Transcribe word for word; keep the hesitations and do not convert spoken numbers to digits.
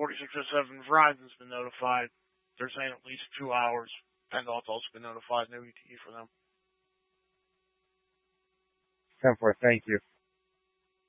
forty-six oh seven, Verizon's been notified. They're saying at least two hours. PennDOT's also been notified. No E T E for them. ten four, thank you.